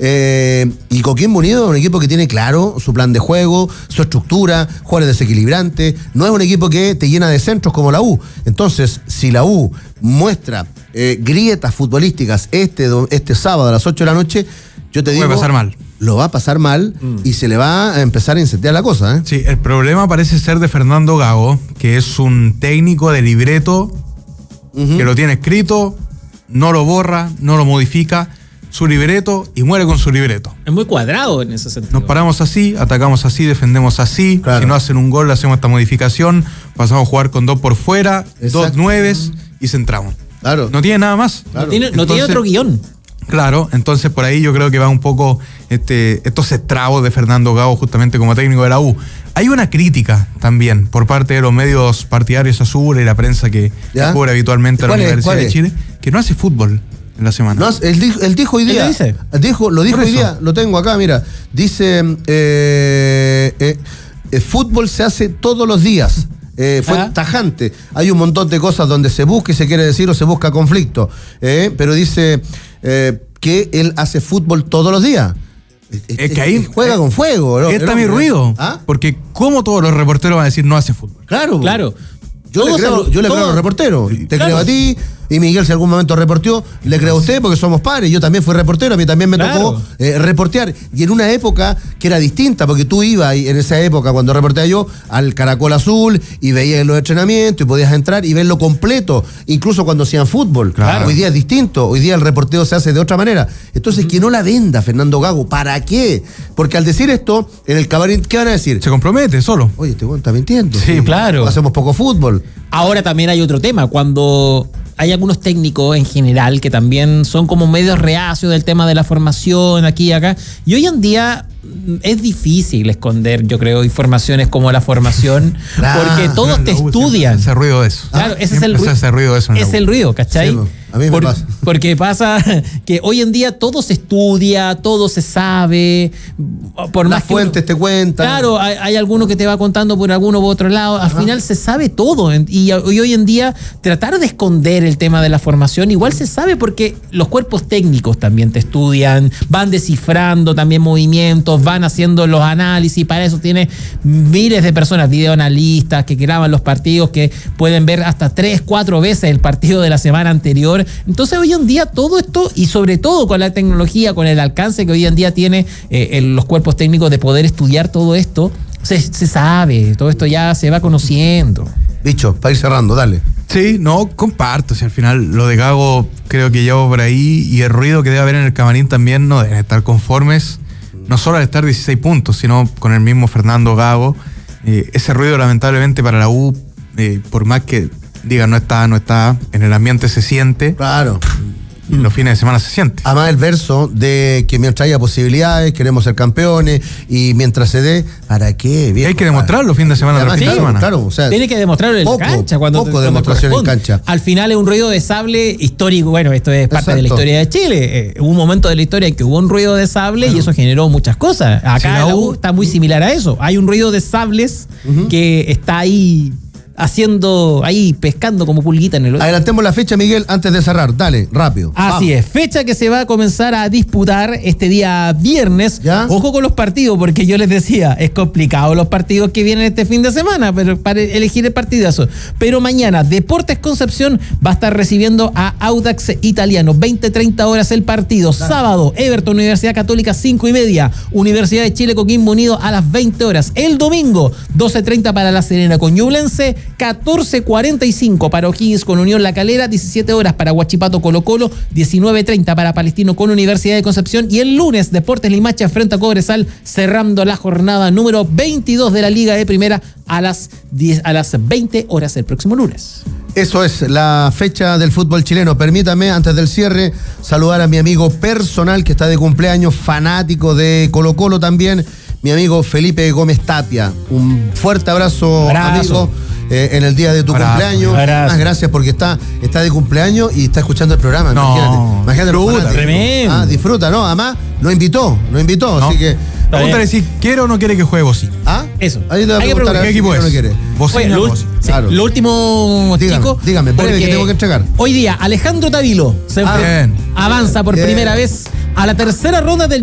Y Coquimbo Unido es un equipo que tiene claro su plan de juego, su estructura, jugadores desequilibrantes. No es un equipo que te llena de centros como la U. Entonces, si la U muestra grietas futbolísticas este sábado a las 8 de la noche, yo te digo... Puede pasar mal. Lo va a pasar mal y se le va a empezar a incendiar la cosa, ¿eh? Sí, el problema parece ser de Fernando Gago, que es un técnico de libreto, que lo tiene escrito, no lo borra, no lo modifica, su libreto y muere con su libreto. Es muy cuadrado en ese sentido. Nos paramos así, atacamos así, defendemos así. Claro. Si no hacen un gol, le hacemos esta modificación. Pasamos a jugar con 2 por fuera, Exacto. 2 nueves y centramos. Claro. No tiene nada más. Claro. No tiene otro guión. Claro, entonces por ahí yo creo que va un poco estos estragos de Fernando Gago justamente como técnico de la U. Hay una crítica también por parte de los medios partidarios azules y la prensa que cubre habitualmente a la Universidad de Chile, que no hace fútbol en la semana. No, él dijo hoy día. ¿Qué dice? Lo dijo hoy día, lo tengo acá, mira. Dice, fútbol se hace todos los días. Fue tajante. Hay un montón de cosas donde se busca y se quiere decir o se busca conflicto. Pero dice que él hace fútbol todos los días. Es que ahí juega con fuego. Ahí está mi ruido. ¿Ah? Porque como todos los reporteros van a decir no hace fútbol. Claro. Yo le creo a los reporteros. Te creo a ti. Y Miguel, si algún momento reporteó, le creo a usted porque somos pares. Yo también fui reportero, a mí también me tocó reportear. Y en una época que era distinta, porque tú ibas en esa época, cuando reporteaba yo, al Caracol Azul y veías los entrenamientos y podías entrar y verlo completo, incluso cuando hacían fútbol. Claro. Hoy día es distinto, hoy día el reporteo se hace de otra manera. Entonces, que no la venda Fernando Gago. ¿Para qué? Porque al decir esto, en el camarín, ¿qué van a decir? Se compromete solo. Oye, este güey está mintiendo. Sí, claro. Hacemos poco fútbol. Ahora también hay otro tema, cuando hay algunos técnicos en general que también son como medios reacios del tema de la formación aquí y acá, y hoy en día es difícil esconder, yo creo, informaciones como la formación, porque todos te estudian. Ese ruido de eso. Claro, ese es el ruido. Ese ruido de eso. Es el ruido, ¿cachai? Sí, a mí me pasa. Porque pasa que hoy en día todo se estudia, todo se sabe. Por Las más que fuentes te cuentan. Claro, hay alguno que te va contando por alguno u otro lado. Al final se sabe todo. Y hoy en día tratar de esconder el tema de la formación igual se sabe porque los cuerpos técnicos también te estudian, van descifrando también movimientos, van haciendo los análisis. Para eso tiene miles de personas, videoanalistas que graban los partidos, que pueden ver hasta 3-4 veces el partido de la semana anterior. Entonces hoy en día todo esto, y sobre todo con la tecnología, con el alcance que hoy en día tiene los cuerpos técnicos de poder estudiar todo esto, se sabe, todo esto ya se va conociendo. Bicho, para ir cerrando, dale. Sí, no, comparto. Si al final lo de Gago creo que llevo por ahí, y el ruido que debe haber en el camarín también no deben estar conformes, no solo al estar 16 puntos, sino con el mismo Fernando Gago. Ese ruido lamentablemente para la U, por más que diga no está, en el ambiente se siente. Claro. Y los fines de semana se siente. Además el verso de que mientras haya posibilidades, queremos ser campeones, y mientras se dé, ¿para qué? Viejo, hay que demostrarlo los fines de semana tras fin de semana. Claro, o sea, tiene que demostrarlo en la cancha. Cuando demostración en cancha. Al final es un ruido de sable histórico. Bueno, esto es parte de la historia de Chile. Hubo un momento de la historia en que hubo un ruido de sable y eso generó muchas cosas. Acá la U está muy similar a eso. Hay un ruido de sables que está ahí pescando como pulguita en el... Adelantemos la fecha, Miguel, antes de cerrar. Dale, rápido. Así es, fecha que se va a comenzar a disputar este día viernes. ¿Ya? Ojo con los partidos, porque yo les decía, es complicado los partidos que vienen este fin de semana para elegir el partidazo. Pero mañana, Deportes Concepción va a estar recibiendo a Audax Italiano. 20-30 horas el partido. Dale. Sábado, Everton, Universidad Católica, 5:30. Universidad de Chile, Coquimbo Unido a las 20 horas. El domingo, 12:30 para La Serena con Ñublense. 14:45 para O'Higgins con Unión La Calera, 17 horas para Huachipato Colo Colo, 19:30 para Palestino con Universidad de Concepción, y el lunes Deportes Limache frente a Cobresal, cerrando la jornada número 22 de la Liga de Primera a las 20 horas el próximo lunes. Eso es la fecha del fútbol chileno. Permítame, antes del cierre, saludar a mi amigo personal que está de cumpleaños, fanático de Colo Colo también, mi amigo Felipe Gómez Tapia. Un fuerte abrazo. Amigo, en el día de tu cumpleaños. Más gracias porque está de cumpleaños y está escuchando el programa. Imagínate disfruta, disfruta, ¿no? Además, lo invitó, no. Así que... Pregúntale si quiere o no quiere que juegue Bocini. Eso. Ahí le voy a preguntar ¿qué equipo es? No quiere. Bocini. Claro. Lo último, chico. Dígame, breve, que tengo que entregar. Hoy día, Alejandro Tavilo avanza por primera vez a la tercera ronda del